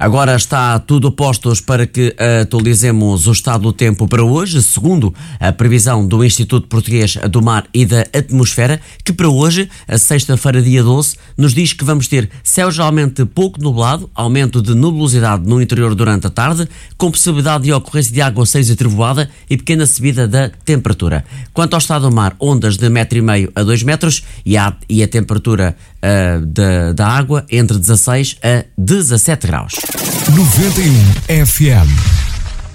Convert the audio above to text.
Agora está tudo a postos para que atualizemos o estado do tempo para hoje, segundo a previsão do Instituto Português do Mar e da Atmosfera, que para hoje, a sexta-feira, dia 12, nos diz que vamos ter céu geralmente pouco nublado, aumento de nubosidade no interior durante a tarde, com possibilidade de ocorrência de aguaceiros e trovoada e pequena subida da temperatura. Quanto ao estado do mar, ondas de 1,5 m a 2 metros e a temperatura da água entre 16 a 17 graus. 91 FM.